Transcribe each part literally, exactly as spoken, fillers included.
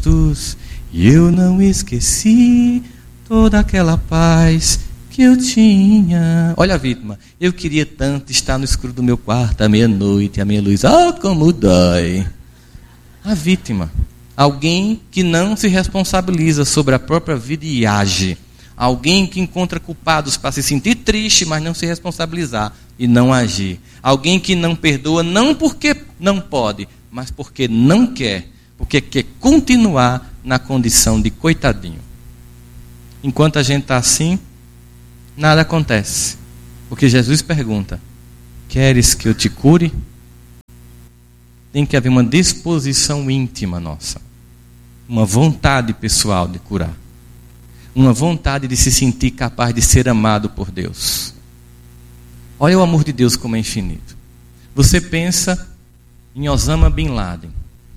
momentos e eu não esqueci toda aquela paz que eu tinha. Olha a vítima. Eu queria tanto estar no escuro do meu quarto à meia-noite, a minha luz, ah, como dói. A vítima. Alguém que não se responsabiliza sobre a própria vida e age. Alguém que encontra culpados para se sentir triste, mas não se responsabilizar e não agir. Alguém que não perdoa, não porque não pode, mas porque não quer. Porque quer continuar na condição de coitadinho. Enquanto a gente está assim, nada acontece. Porque Jesus pergunta: queres que eu te cure? Tem que haver uma disposição íntima nossa. Uma vontade pessoal de curar. Uma vontade de se sentir capaz de ser amado por Deus. Olha o amor de Deus como é infinito. Você pensa em Osama Bin Laden.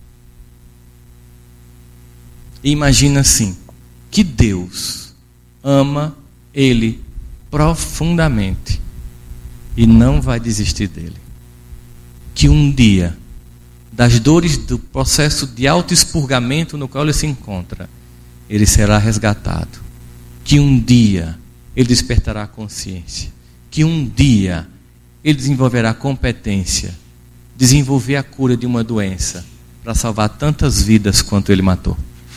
E imagina assim, que Deus ama ele profundamente e não vai desistir dele. Que um dia, das dores do processo de autoexpurgamento no qual ele se encontra, ele será resgatado. Que um dia ele despertará a consciência. Que um dia ele desenvolverá competência, desenvolver a cura de uma doença para salvar tantas vidas quanto ele matou.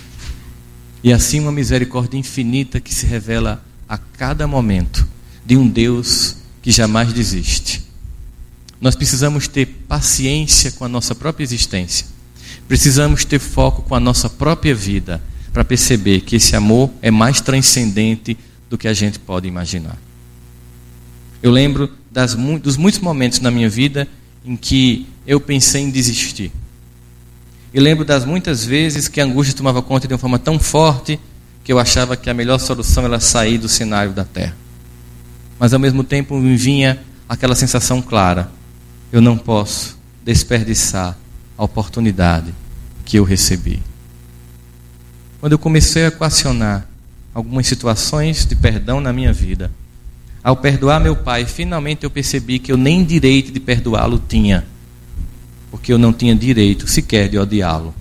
E assim uma misericórdia infinita que se revela a cada momento de um Deus que jamais desiste. Nós precisamos ter paciência com a nossa própria existência. Precisamos ter foco com a nossa própria vida para perceber que esse amor é mais transcendente do que a gente pode imaginar. Eu lembro das, dos muitos momentos na minha vida em que eu pensei em desistir. Eu lembro das muitas vezes que a angústia tomava conta de uma forma tão forte que eu achava que a melhor solução era sair do cenário da terra. Mas ao mesmo tempo me vinha aquela sensação clara: eu não posso desperdiçar a oportunidade que eu recebi. Quando eu comecei a equacionar algumas situações de perdão na minha vida, ao perdoar meu pai, finalmente eu percebi que eu nem direito de perdoá-lo tinha, porque eu não tinha direito sequer de odiá-lo.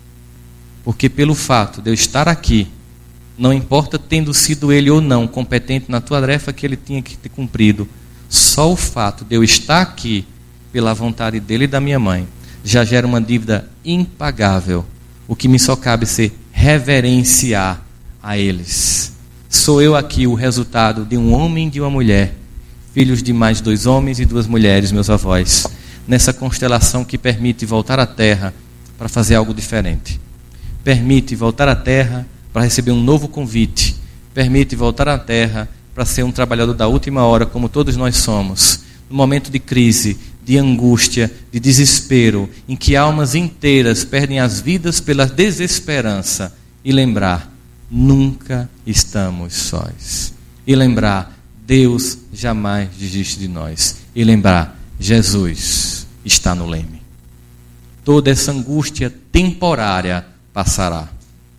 Porque pelo fato de eu estar aqui, não importa tendo sido ele ou não competente na tua tarefa que ele tinha que ter cumprido, só o fato de eu estar aqui pela vontade dele e da minha mãe já gera uma dívida impagável. O que me só cabe ser reverenciar a eles. Sou eu aqui o resultado de um homem e de uma mulher, filhos de mais dois homens e duas mulheres, meus avós, nessa constelação que permite voltar à terra para fazer algo diferente. Permite voltar à terra para receber um novo convite. Permite voltar à terra para ser um trabalhador da última hora, como todos nós somos. No momento de crise, de angústia, de desespero, em que almas inteiras perdem as vidas pela desesperança. E lembrar, nunca estamos sós. E lembrar, Deus jamais desiste de nós. E lembrar, Jesus está no leme. Toda essa angústia temporária passará.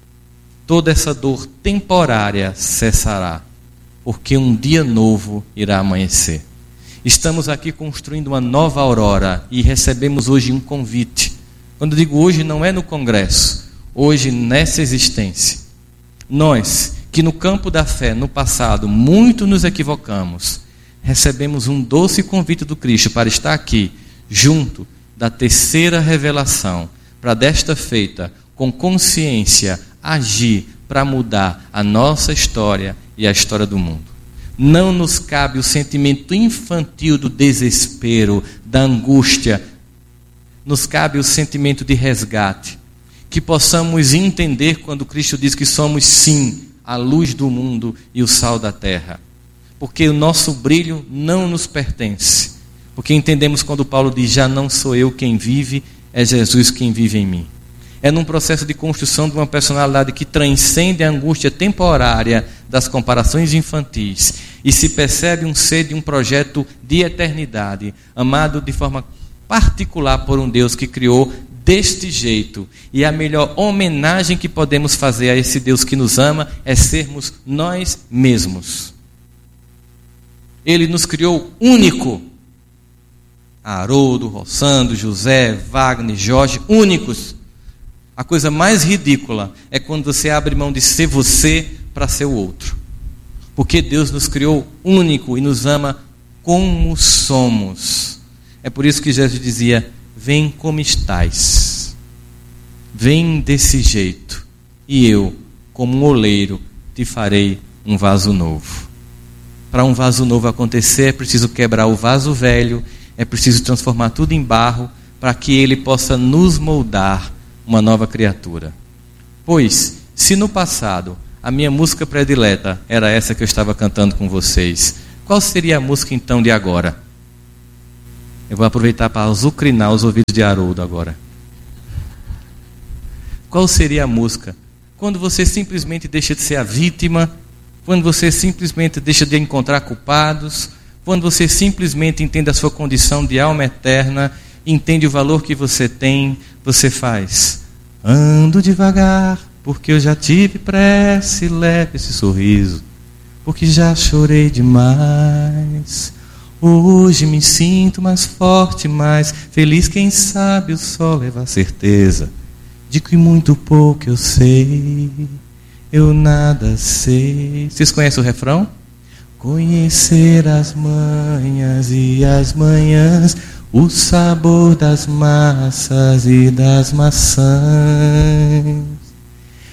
Toda essa dor temporária cessará, porque um dia novo irá amanhecer. Estamos aqui construindo uma nova aurora e recebemos hoje um convite. Quando digo hoje, não é no congresso, hoje nessa existência. Nós, que no campo da fé, no passado, muito nos equivocamos, recebemos um doce convite do Cristo para estar aqui, junto da terceira revelação, para desta feita, com consciência, agir para mudar a nossa história e a história do mundo. Não nos cabe o sentimento infantil do desespero, da angústia. Nos cabe o sentimento de resgate. Que possamos entender quando Cristo diz que somos, sim, a luz do mundo e o sal da terra. Porque o nosso brilho não nos pertence. Porque entendemos quando Paulo diz, já não sou eu quem vive, é Jesus quem vive em mim. É num processo de construção de uma personalidade que transcende a angústia temporária das comparações infantis e se percebe um ser de um projeto de eternidade, amado de forma particular por um Deus que criou deste jeito. E a melhor homenagem que podemos fazer a esse Deus que nos ama é sermos nós mesmos. Ele nos criou único. Haroldo, Rossandro, José, Wagner, Jorge, únicos. A coisa mais ridícula é quando você abre mão de ser você para ser o outro. Porque Deus nos criou único e nos ama como somos. É por isso que Jesus dizia: vem como estás. Vem desse jeito. E eu, como um oleiro, te farei um vaso novo. Para um vaso novo acontecer, é preciso quebrar o vaso velho, é preciso transformar tudo em barro, para que ele possa nos moldar uma nova criatura. Pois, se no passado a minha música predileta era essa que eu estava cantando com vocês, qual seria a música então de agora? Eu vou aproveitar para azucrinar os ouvidos de Haroldo agora. Qual seria a música? Quando você simplesmente deixa de ser a vítima, quando você simplesmente deixa de encontrar culpados, quando você simplesmente entende a sua condição de alma eterna, entende o valor que você tem, você faz: ando devagar, porque eu já tive pressa, e leve esse sorriso, porque já chorei demais. Hoje me sinto mais forte, mais feliz, quem sabe o sol leva a certeza de que muito pouco eu sei, eu nada sei. Vocês conhecem o refrão? Conhecer as manhas e as manhãs, o sabor das massas e das maçãs.